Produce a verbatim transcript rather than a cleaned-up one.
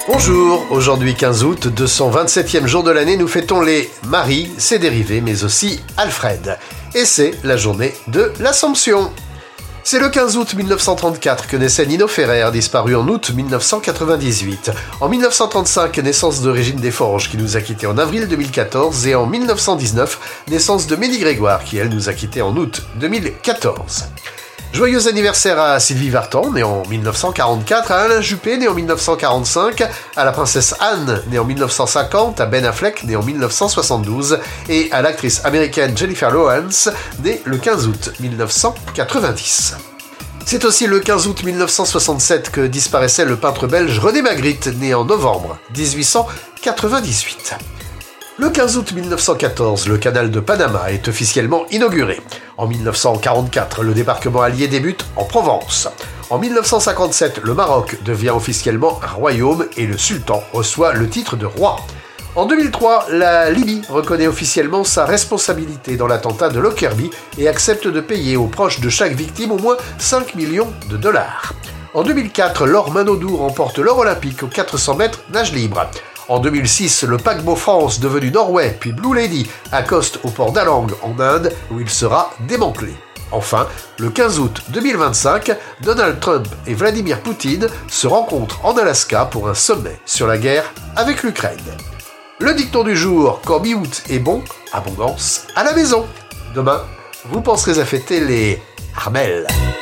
Bonjour, aujourd'hui quinze août, deux cent vingt-septième jour de l'année, nous fêtons les Marie, ses dérivés, mais aussi Alfred. Et c'est la journée de l'Assomption. C'est le quinze août mille neuf cent trente-quatre que naissait Nino Ferrer, disparu en août mille neuf cent quatre-vingt-dix-huit. En mille neuf cent trente-cinq, naissance de Régine Desforges, qui nous a quittés en avril deux mille quatorze. Et en mille neuf cent dix-neuf, naissance de Mélie Grégoire, qui elle nous a quittés en août deux mille quatorze. Joyeux anniversaire à Sylvie Vartan, née en mille neuf cent quarante-quatre, à Alain Juppé, né en mille neuf cent quarante-cinq, à la princesse Anne, née en mille neuf cent cinquante, à Ben Affleck, né en mille neuf cent soixante-douze, et à l'actrice américaine Jennifer Lawrence, née le quinze août mille neuf cent quatre-vingt-dix. C'est aussi le quinze août mille neuf cent soixante-sept que disparaissait le peintre belge René Magritte, né en novembre dix-huit cent quatre-vingt-dix-huit. Le quinze août mille neuf cent quatorze, le canal de Panama est officiellement inauguré. En mille neuf cent quarante-quatre, le débarquement allié débute en Provence. En mille neuf cent cinquante-sept, le Maroc devient officiellement un royaume et le sultan reçoit le titre de roi. En deux mille trois, la Libye reconnaît officiellement sa responsabilité dans l'attentat de Lockerbie et accepte de payer aux proches de chaque victime au moins cinq millions de dollars. En deux mille quatre, Laure Manodou remporte l'or olympique aux quatre cents mètres nage libre. En deux mille six, le paquebot France, devenu Norway puis Blue Lady, accoste au port d'Alang en Inde où il sera démantelé. Enfin, le quinze août deux mille vingt-cinq, Donald Trump et Vladimir Poutine se rencontrent en Alaska pour un sommet sur la guerre avec l'Ukraine. Le dicton du jour, quand mi-août est bon, abondance à la maison. Demain, vous penserez à fêter les Armelles.